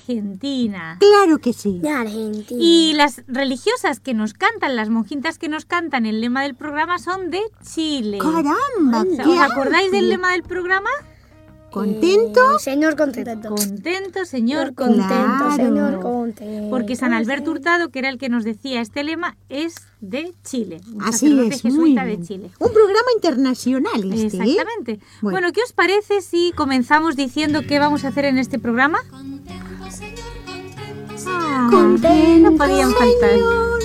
Argentina. Claro que sí. De Argentina. Y las religiosas que nos cantan, las monjitas que nos cantan el lema del programa son de Chile. ¡Caramba! ¿Os acordáis del lema del programa? ¿Contento? Señor contento. Contento, señor Contento, contento. señor contento. Porque San Alberto Hurtado, que era el que nos decía este lema, es de Chile. Un Así sacerdote es, muy jesuita bien. de Chile. Un programa internacional este, Exactamente. Bueno. Bueno, ¿qué os parece si comenzamos diciendo qué vamos a hacer en este programa? Ah, Contento, no podían faltar. señor